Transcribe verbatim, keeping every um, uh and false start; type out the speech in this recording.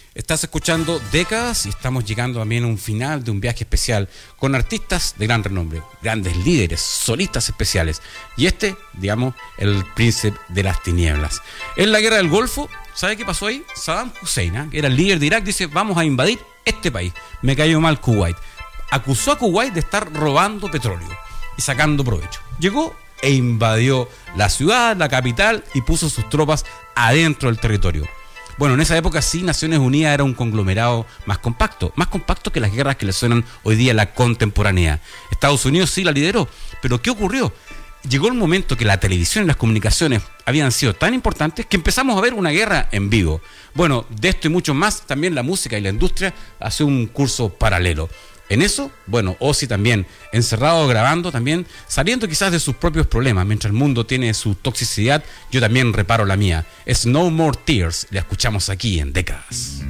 Estás escuchando Décadas y estamos llegando también a un final de un viaje especial con artistas de gran renombre, grandes líderes, solistas especiales. Y este, digamos, el príncipe de las tinieblas. En la guerra del Golfo, ¿sabe qué pasó ahí? Saddam Hussein, ¿eh? que era el líder de Irak, dice, vamos a invadir este país. Me cayó mal Kuwait. Acusó a Kuwait de estar robando petróleo y sacando provecho. Llegó e invadió la ciudad, la capital, y puso sus tropas adentro del territorio. Bueno, en esa época sí, Naciones Unidas era un conglomerado más compacto, más compacto que las guerras que le suenan hoy día a la contemporaneidad. Estados Unidos sí la lideró, pero ¿qué ocurrió? Llegó el momento que la televisión y las comunicaciones habían sido tan importantes que empezamos a ver una guerra en vivo. Bueno, de esto y mucho más, también la música y la industria hace un curso paralelo. En eso, bueno, Ozzy también, encerrado grabando, también saliendo quizás de sus propios problemas. Mientras el mundo tiene su toxicidad, yo también reparo la mía. Es No More Tears, la escuchamos aquí en Décadas.